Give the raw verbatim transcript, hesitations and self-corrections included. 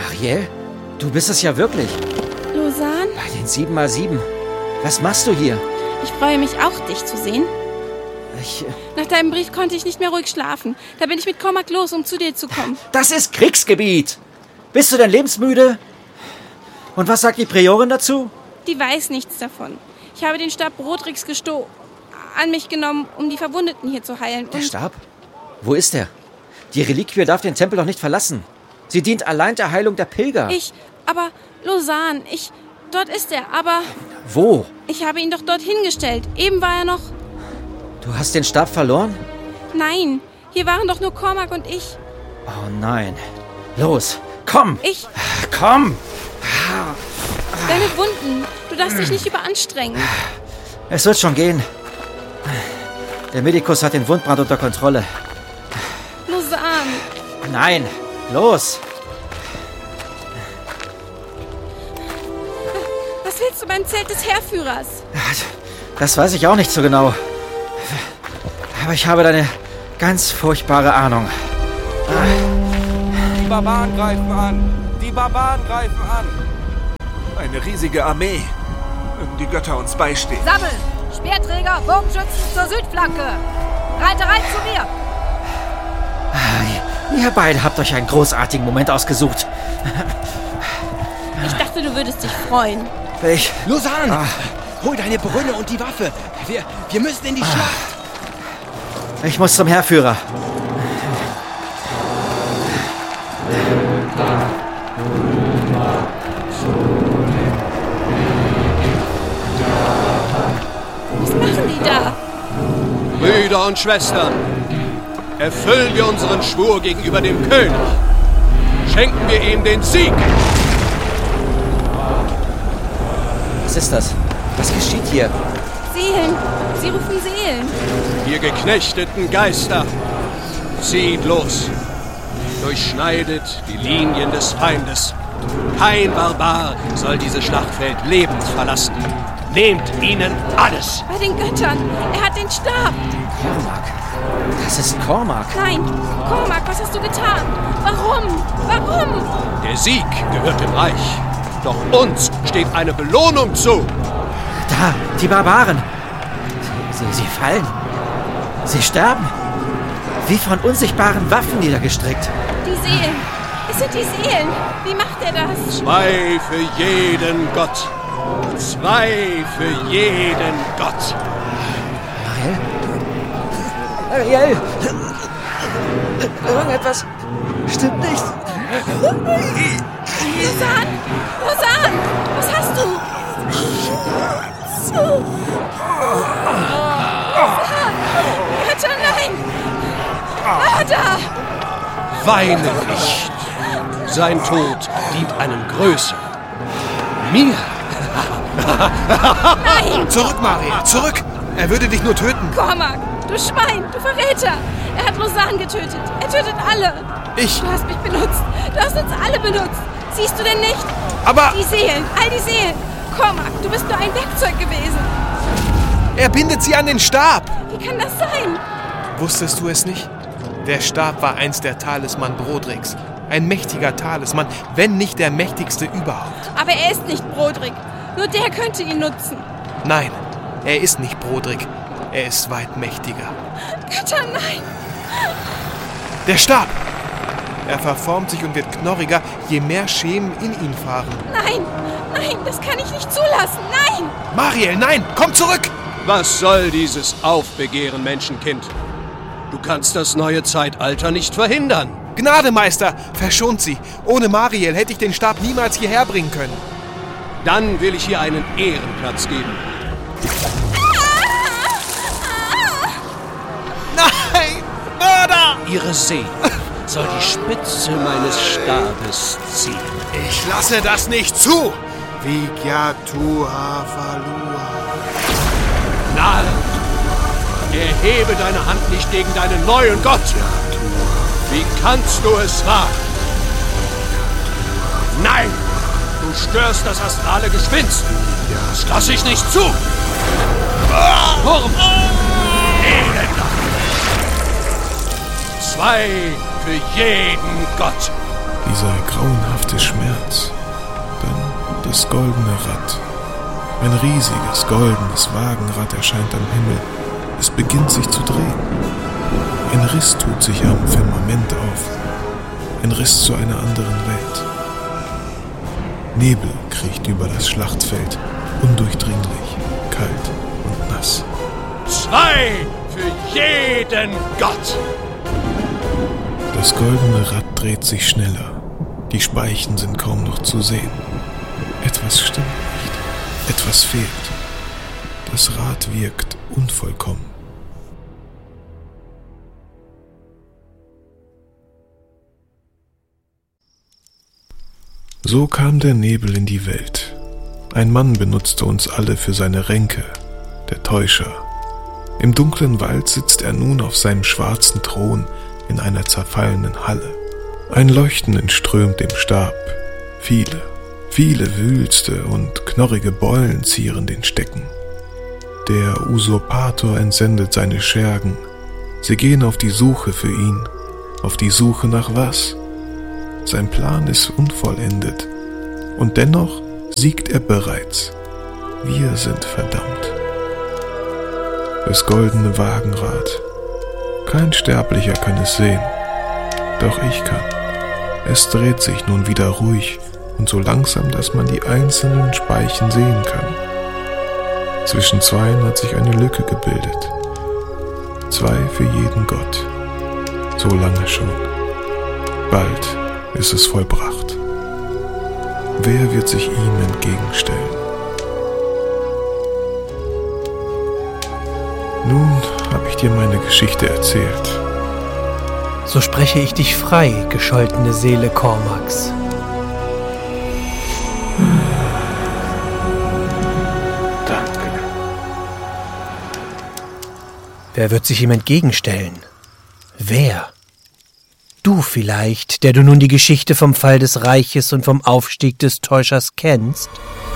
Marielle, du bist es ja wirklich. Lausanne? Bei den sieben mal sieben. Was machst du hier? Ich freue mich auch, dich zu sehen. Ich... Nach deinem Brief konnte ich nicht mehr ruhig schlafen. Da bin ich mit Cormac los, um zu dir zu kommen. Das ist Kriegsgebiet. Bist du denn lebensmüde? Und was sagt die Priorin dazu? Die weiß nichts davon. Ich habe den Stab Brodricks gesto... an mich genommen, um die Verwundeten hier zu heilen. Der Stab? Wo ist er? Die Reliquie darf den Tempel doch nicht verlassen. Sie dient allein der Heilung der Pilger. Ich, aber Lausanne, ich, dort ist er, aber... Wo? Ich habe ihn doch dort hingestellt. Eben war er noch... Du hast den Stab verloren? Nein, hier waren doch nur Cormac und ich. Oh nein. Los, komm! Ich... Komm! Deine Wunden. Du darfst dich nicht überanstrengen. Es wird schon gehen. Der Medikus hat den Wundbrand unter Kontrolle. Lausanne. Nein, los! Was willst du beim Zelt des Heerführers? Das weiß ich auch nicht so genau. Aber ich habe da eine ganz furchtbare Ahnung. Die Barbaren greifen an! Die Barbaren greifen an! Eine riesige Armee. Mögen die Götter uns beistehen. Sammeln! Speerträger, Bogenschützen zur Südflanke! Reiterei zu mir! Ihr beide habt euch einen großartigen Moment ausgesucht. Ich dachte, du würdest dich freuen. Ich... Lausanne! Ah. Hol deine Brünne und die Waffe. Wir, wir müssen in die Ah. Schlacht. Ich muss zum Heerführer. Was machen die da? Brüder und Schwestern, erfüllen wir unseren Schwur gegenüber dem König. Schenken wir ihm den Sieg. Was ist das? Was geschieht hier? Seelen. Sie rufen Seelen. Ihr geknechteten Geister, zieht los. Durchschneidet die Linien des Feindes. Kein Barbar soll dieses Schlachtfeld lebend verlassen. Nehmt ihnen alles. Bei den Göttern. Er hat den Stab. Cormac. Das ist Cormac. Nein. Cormac, was hast du getan? Warum? Warum? Der Sieg gehört dem Reich. Doch uns steht eine Belohnung zu. Da, die Barbaren. Sie, sie, sie fallen. Sie sterben. Wie von unsichtbaren Waffen niedergestrickt. Die Seelen. Es sind die Seelen. Wie macht er das? Zwei für jeden Gott. Zwei für jeden Gott. Marielle? Marielle? Irgendetwas stimmt nicht. Lausanne! Lausanne! Was hast du? Zu. Götter, nein! Ada! Weine nicht. Sein Tod dient einem Größeren. Mir. Nein! Zurück, Marielle, zurück! Er würde dich nur töten. Cormac, du Schwein, du Verräter! Er hat Lausanne getötet. Er tötet alle. Ich... Du hast mich benutzt. Du hast uns alle benutzt. Siehst du denn nicht? Aber... Die Seelen, all die Seelen. Cormac, du bist nur ein Werkzeug gewesen. Er bindet sie an den Stab. Wie kann das sein? Wusstest du es nicht? Der Stab war einst der Talisman Brodricks. Ein mächtiger Talisman, wenn nicht der mächtigste überhaupt. Aber er ist nicht Brodrick. Nur der könnte ihn nutzen. Nein, er ist nicht Brodrick. Er ist weit mächtiger. Götter, nein! Der Stab! Er verformt sich und wird knorriger, je mehr Schemen in ihn fahren. Nein, nein, das kann ich nicht zulassen. Nein! Marielle, nein! Komm zurück! Was soll dieses Aufbegehren, Menschenkind? Du kannst das neue Zeitalter nicht verhindern. Gnade, Meister! Verschont sie! Ohne Marielle hätte ich den Stab niemals hierher bringen können. Dann will ich hier einen Ehrenplatz geben. Nein! Mörder! Ihre Seele soll die Spitze meines Stabes ziehen. Ich lasse das nicht zu! Vigiatua Valua. Narr! Erhebe deine Hand nicht gegen deinen neuen Gott! Wie kannst du es wagen? Nein! Du störst das astrale Gespinst! Das lasse ich nicht zu! Wurm! Elender! Zwei für jeden Gott! dieser grauenhafte Schmerz. Dann das goldene Rad. Ein riesiges, goldenes Wagenrad erscheint am Himmel. Es beginnt sich zu drehen. Ein Riss tut sich am Firmament auf. Ein Riss zu einer anderen Welt. Nebel kriecht über das Schlachtfeld, undurchdringlich, kalt und nass. Zwei für jeden Gott! Das goldene Rad dreht sich schneller. Die Speichen sind kaum noch zu sehen. Etwas stimmt nicht. Etwas fehlt. Das Rad wirkt unvollkommen. So kam der Nebel in die Welt. Ein Mann benutzte uns alle für seine Ränke, der Täuscher. Im dunklen Wald sitzt er nun auf seinem schwarzen Thron in einer zerfallenen Halle. Ein Leuchten entströmt dem Stab. Viele, viele Wülste und knorrige Beulen zieren den Stecken. Der Usurpator entsendet seine Schergen. Sie gehen auf die Suche für ihn. Auf die Suche nach was? Sein Plan ist unvollendet. Und dennoch siegt er bereits. Wir sind verdammt. Das goldene Wagenrad. Kein Sterblicher kann es sehen. Doch ich kann. Es dreht sich nun wieder ruhig und so langsam, dass man die einzelnen Speichen sehen kann. Zwischen zweien hat sich eine Lücke gebildet. Zwei für jeden Gott. So lange schon. Bald ist es vollbracht. Wer wird sich ihm entgegenstellen? Nun habe ich dir meine Geschichte erzählt. So spreche ich dich frei, gescholtene Seele Cormacs. Danke. Wer wird sich ihm entgegenstellen? Wer? Du vielleicht, der du nun die Geschichte vom Fall des Reiches und vom Aufstieg des Täuschers kennst?